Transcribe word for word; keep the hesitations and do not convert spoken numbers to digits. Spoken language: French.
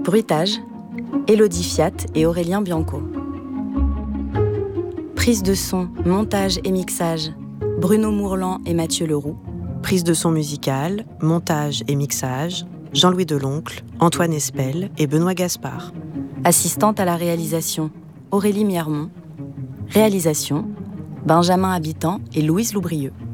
Bruitage, Élodie Fiat et Aurélien Bianco. Prise de son, montage et mixage, Bruno Mourlan et Mathieu Leroux. Prise de son musicale, montage et mixage, Jean-Louis Deloncle, Antoine Espel et Benoît Gaspard. Assistante à la réalisation, Aurélie Miermont. Réalisation, Benjamin Habitant et Louise Loubrieux.